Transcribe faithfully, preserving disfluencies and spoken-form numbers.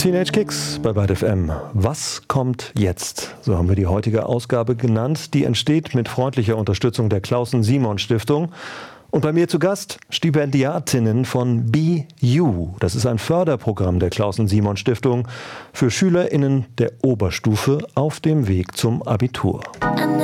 Teenage Kicks bei Byte F M. Was kommt jetzt? So haben wir die heutige Ausgabe genannt. Die entsteht mit freundlicher Unterstützung der Klausen-Simon-Stiftung. Und bei mir zu Gast Stipendiatinnen von Be You. Das ist ein Förderprogramm der Klausen-Simon-Stiftung für SchülerInnen der Oberstufe auf dem Weg zum Abitur.